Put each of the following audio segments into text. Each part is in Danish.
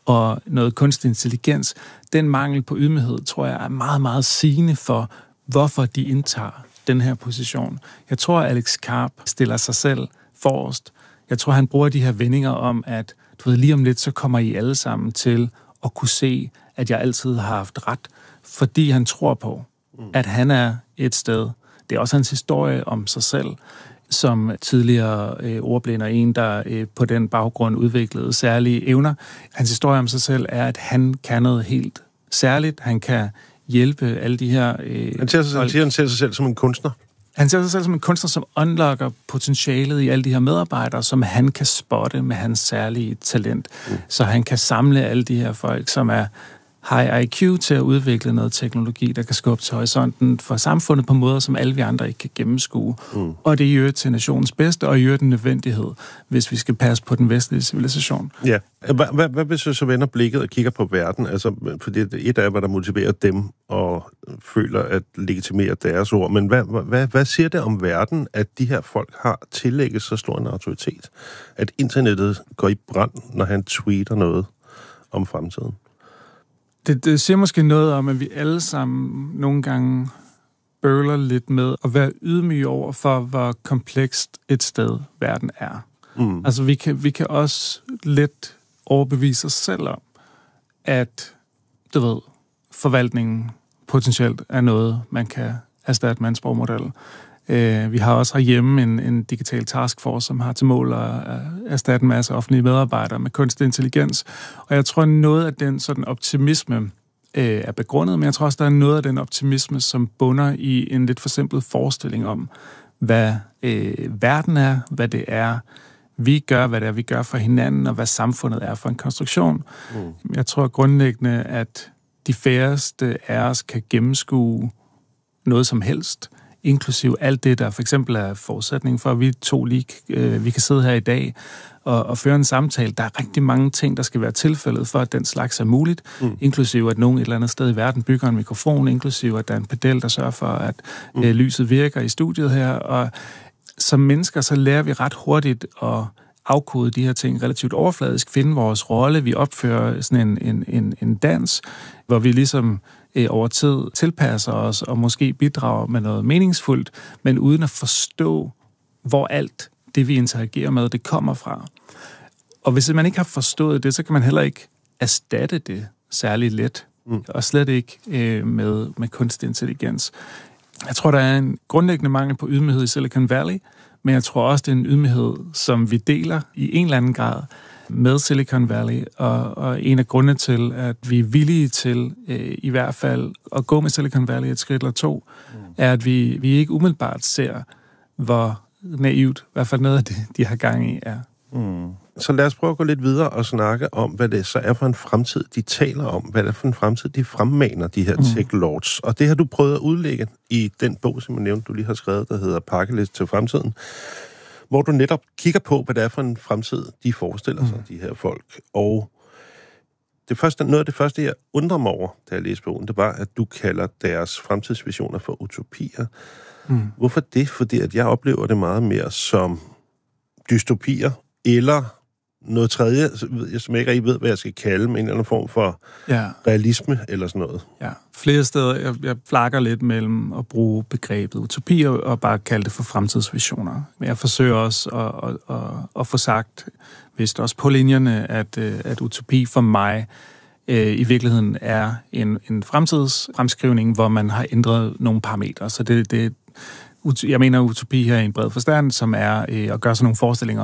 og noget kunstig intelligens, den mangel på ydmyghed, tror jeg, er meget, meget sigende for, hvorfor de indtager den her position. Jeg tror, Alex Karp stiller sig selv forrest. Jeg tror, han bruger de her vendinger om, at lige om lidt, så kommer I alle sammen til at kunne se, at jeg altid har haft ret, fordi han tror på, at han er et sted. Det er også hans historie om sig selv, som tidligere ordblind og en, der på den baggrund udviklede særlige evner. Hans historie om sig selv er, at han kan noget helt særligt. Han kan hjælpe alle de her... Han ser sig selv som en kunstner. Han ser sig selv som en kunstner, som unlocker potentialet i alle de her medarbejdere, som han kan spotte med hans særlige talent. Så han kan samle alle de her folk, som er high IQ til at udvikle noget teknologi, der kan skubbe til horisonten for samfundet på måder, som alle vi andre ikke kan gennemskue. Og det er jo til nationens bedste, og jo en nødvendighed, hvis vi skal passe på den vestlige civilisation. Ja. Hvad hvis vi så vender blikket og kigger på verden? Altså, fordi et af, hvad der motiverer dem og føler at legitimere deres ord. Men hvad siger det om verden, at de her folk har tillægget så stor en autoritet? At internettet går i brand, når han tweeter noget om fremtiden? Det siger måske noget om, at vi alle sammen nogle gange bøvler lidt med at være ydmyge over for, hvor komplekst et sted verden er. Altså, vi kan også let overbevise os selv om, at, forvaltningen potentielt er noget, man kan erstatte med en sprogmodel. Vi har også herhjemme en digital taskforce, som har til mål at erstatte en masse offentlige medarbejdere med kunstig intelligens. Og jeg tror, noget af den sådan optimisme er begrundet, men jeg tror også, der er noget af den optimisme, som bunder i en lidt forsimplet forestilling om, hvad verden er, hvad det er, vi gør, hvad det er, vi gør for hinanden, og hvad samfundet er for en konstruktion. Jeg tror grundlæggende, at de færreste af os kan gennemskue noget som helst, inklusiv alt det, der for eksempel er forudsætning for, at vi kan sidde her i dag og føre en samtale. Der er rigtig mange ting, der skal være tilfældet for, at den slags er muligt, inklusiv at nogen et eller andet sted i verden bygger en mikrofon, inklusiv at der er en pedel, der sørger for, at lyset virker i studiet her. Og som mennesker, så lærer vi ret hurtigt at afkode de her ting relativt overfladisk, finde vores rolle. Vi opfører sådan en dans, hvor vi ligesom over tid tilpasser os og måske bidrager med noget meningsfuldt, men uden at forstå, hvor alt det, vi interagerer med, det kommer fra. Og hvis man ikke har forstået det, så kan man heller ikke erstatte det særlig let, og slet ikke med kunstig intelligens. Jeg tror, der er en grundlæggende mangel på ydmyghed i Silicon Valley, men jeg tror også, det er en ydmyghed, som vi deler i en eller anden grad med Silicon Valley, og en af grundene til, at vi er villige til i hvert fald at gå med Silicon Valley et skridt eller to, er, at vi ikke umiddelbart ser, hvor naivt, i hvert fald noget af det, de har gang i, er. Så lad os prøve at gå lidt videre og snakke om, hvad det så er for en fremtid, de taler om. Hvad det er for en fremtid, de fremmaner, de her tech-lords. Og det har du prøvet at udlægge i den bog, som jeg nævnte, du lige har skrevet, der hedder Pakkeliste til fremtiden, hvor du netop kigger på, hvad det er for en fremtid, de forestiller sig, de her folk. Og noget af det første, jeg undrer mig over, da jeg læste bogen, det var, at du kalder deres fremtidsvisioner for utopier. Hvorfor det? Fordi at jeg oplever det meget mere som dystopier, eller noget tredje, som jeg ikke rigtig ved, hvad jeg skal kalde, men en eller anden form for realisme eller sådan noget. Ja, flere steder, jeg flakker lidt mellem at bruge begrebet utopier og bare kalde det for fremtidsvisioner. Men jeg forsøger også at få sagt, vist også på linjerne, at utopi for mig i virkeligheden er en fremtidsfremskrivning, hvor man har ændret nogle parametre. Så jeg mener utopi her i en bred forstand, som er at gøre sådan nogle forestillinger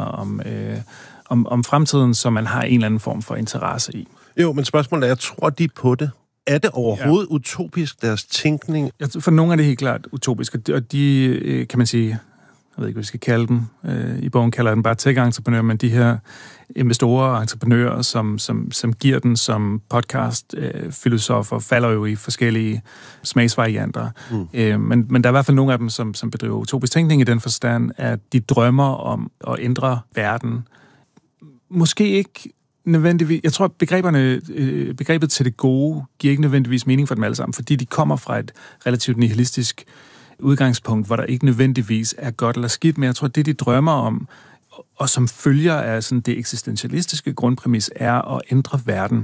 om fremtiden, som man har en eller anden form for interesse i. Jo, men spørgsmålet er, jeg tror de på det? Er det overhovedet utopisk, deres tænkning? For nogle er det helt klart utopisk, og de, kan man sige, jeg ved ikke, hvad vi skal kalde dem, i bogen kalder jeg dem bare tech-entreprenører, men de her investorer og entreprenører, som giver den som podcast-filosofer, falder jo i forskellige smagsvarianter. Men der er i hvert fald nogle af dem, som bedriver utopisk tænkning i den forstand, at de drømmer om at ændre verden. Måske ikke nødvendigvis... Jeg tror, begrebet til det gode giver ikke nødvendigvis mening for dem alle sammen, fordi de kommer fra et relativt nihilistisk udgangspunkt, hvor der ikke nødvendigvis er godt eller skidt, men jeg tror, det de drømmer om, og som følger af sådan det eksistentialistiske grundpræmis, er at ændre verden